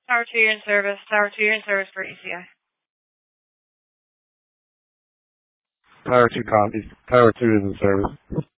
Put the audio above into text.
Tower 2, you're in service. Tower 2, you're in service for ECI. Tower 2 copy. Tower 2 is in service.